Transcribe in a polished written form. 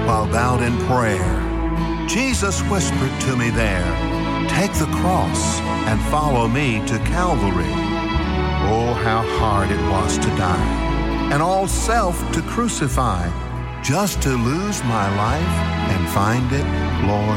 while bowed in prayer. Jesus whispered to me there, "Take the cross and follow me to Calvary." Oh, how hard it was to die, and all self to crucify, just to lose my life and find it, Lord,